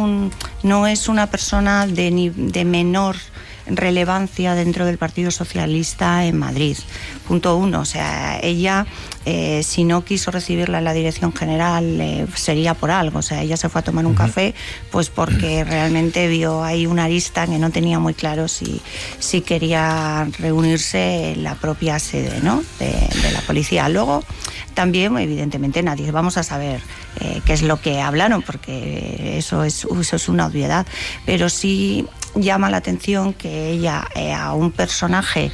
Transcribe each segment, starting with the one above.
no es una persona de menor relevancia dentro del Partido Socialista en Madrid. Punto uno, o sea, ella si no quiso recibirla en la dirección general sería por algo, o sea, ella se fue a tomar un café pues porque realmente vio ahí una arista que no tenía muy claro si quería reunirse en la propia sede, ¿no?, de la policía. Luego también, evidentemente, nadie vamos a saber qué es lo que hablaron, porque eso es una obviedad, pero sí llama la atención que ella, a un personaje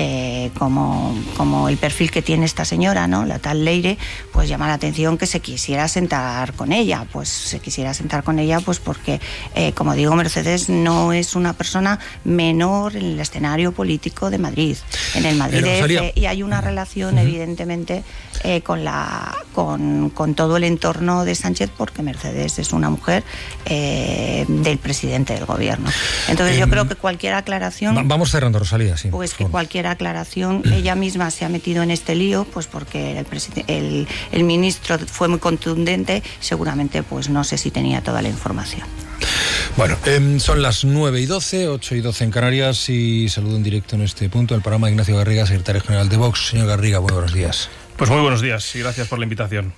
como el perfil que tiene esta señora, ¿no?, la tal Leire, pues llama la atención que se quisiera sentar con ella. Pues se quisiera sentar con ella pues porque, como digo, Mercedes no es una persona menor en el escenario político de Madrid, en el Madrid DF, y hay una relación evidentemente con todo el entorno de Sánchez, porque Mercedes es una mujer del presidente del gobierno. Entonces yo creo que cualquier aclaración... Vamos cerrando, Rosalía, sí. Pues que cualquier aclaración, ella misma se ha metido en este lío, pues porque el ministro fue muy contundente, seguramente pues no sé si tenía toda la información. Bueno, son las 9:12, 8:12 en Canarias, y saludo en directo en este punto el programa de Ignacio Garriga, secretario general de Vox. Señor Garriga, buenos días. Pues muy buenos días y gracias por la invitación.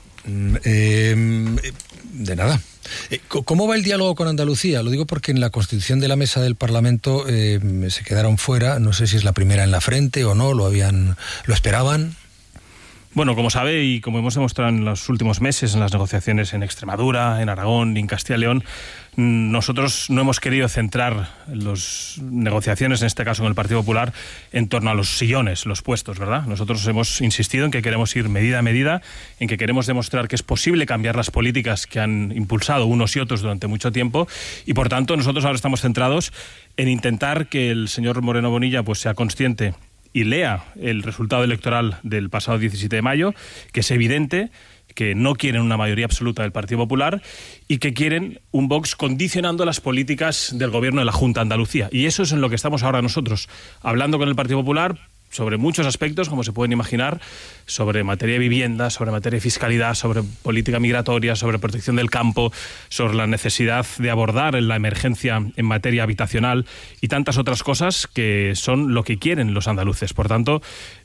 De nada. ¿Cómo va el diálogo con Andalucía? Lo digo porque en la constitución de la mesa del Parlamento se quedaron fuera. No sé si es la primera en la frente o no, lo esperaban. Bueno, como sabe y como hemos demostrado en los últimos meses en las negociaciones en Extremadura, en Aragón y en Castilla y León, nosotros no hemos querido centrar las negociaciones, en este caso con el Partido Popular, en torno a los sillones, los puestos, ¿verdad? Nosotros hemos insistido en que queremos ir medida a medida, en que queremos demostrar que es posible cambiar las políticas que han impulsado unos y otros durante mucho tiempo, y por tanto nosotros ahora estamos centrados en intentar que el señor Moreno Bonilla pues sea consciente y lea el resultado electoral del pasado 17 de mayo, que es evidente que no quieren una mayoría absoluta del Partido Popular y que quieren un Vox condicionando las políticas del gobierno de la Junta de Andalucía. Y eso es en lo que estamos ahora nosotros, hablando con el Partido Popular sobre muchos aspectos, como se pueden imaginar, sobre materia de vivienda, sobre materia de fiscalidad, sobre política migratoria, sobre protección del campo, sobre la necesidad de abordar la emergencia en materia habitacional y tantas otras cosas que son lo que quieren los andaluces. Por tanto,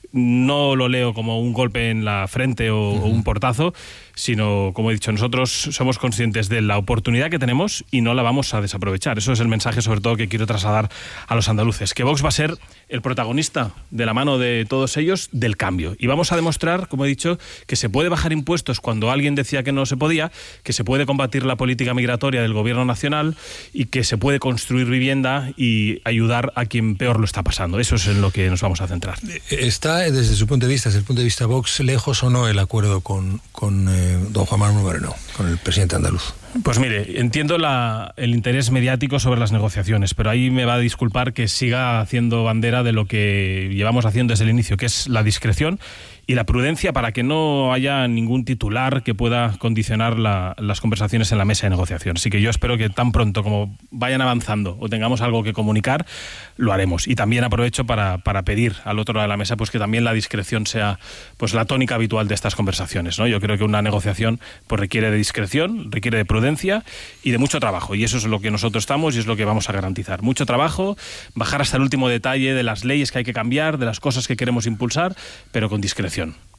no lo leo como un golpe en la frente o un portazo, sino, como he dicho, nosotros somos conscientes de la oportunidad que tenemos y no la vamos a desaprovechar. Eso es el mensaje, sobre todo, que quiero trasladar a los andaluces, que Vox va a ser el protagonista, de la mano de todos ellos, del cambio. Y vamos a demostrar, como he dicho, que se puede bajar impuestos cuando alguien decía que no se podía, que se puede combatir la política migratoria del gobierno nacional y que se puede construir vivienda y ayudar a quien peor lo está pasando. Eso es en lo que nos vamos a centrar. ¿Está, desde su punto de vista, desde el punto de vista Vox, lejos o no el acuerdo con don Juan Manuel Moreno, con el presidente andaluz? Pues mire, entiendo el interés mediático sobre las negociaciones, pero ahí me va a disculpar que siga haciendo bandera de lo que llevamos haciendo desde el inicio, que es la discreción y la prudencia para que no haya ningún titular que pueda condicionar las conversaciones en la mesa de negociación. Así que yo espero que tan pronto como vayan avanzando o tengamos algo que comunicar, lo haremos. Y también aprovecho para pedir al otro lado de la mesa pues que también la discreción sea pues la tónica habitual de estas conversaciones, ¿no? Yo creo que una negociación pues requiere de discreción, requiere de prudencia y de mucho trabajo. Y eso es lo que nosotros estamos y es lo que vamos a garantizar. Mucho trabajo, bajar hasta el último detalle de las leyes que hay que cambiar, de las cosas que queremos impulsar, pero con discreción.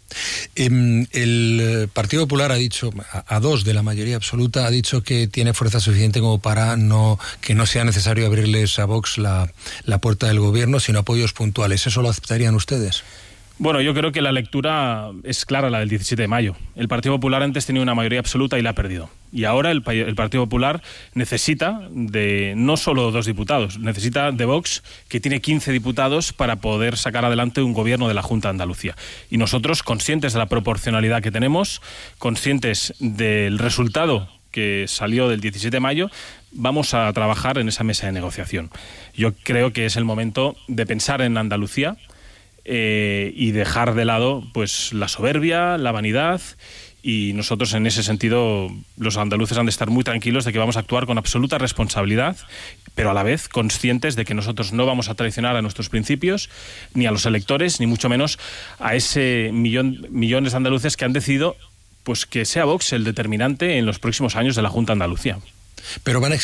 El Partido Popular ha dicho, a dos de la mayoría absoluta, ha dicho que tiene fuerza suficiente como para que no sea necesario abrirles a Vox la puerta del gobierno, sino apoyos puntuales. ¿Eso lo aceptarían ustedes? Bueno, yo creo que la lectura es clara, la del 17 de mayo. El Partido Popular antes tenía una mayoría absoluta y la ha perdido. Y ahora el Partido Popular necesita de no solo 2 diputados, necesita de Vox, que tiene 15 diputados, para poder sacar adelante un gobierno de la Junta de Andalucía. Y nosotros, conscientes de la proporcionalidad que tenemos, conscientes del resultado que salió del 17 de mayo, vamos a trabajar en esa mesa de negociación. Yo creo que es el momento de pensar en Andalucía, y dejar de lado pues la soberbia, la vanidad, y nosotros en ese sentido los andaluces han de estar muy tranquilos de que vamos a actuar con absoluta responsabilidad, pero a la vez conscientes de que nosotros no vamos a traicionar a nuestros principios, ni a los electores, ni mucho menos a ese millones de andaluces que han decidido pues que sea Vox el determinante en los próximos años de la Junta de Andalucía. Pero van a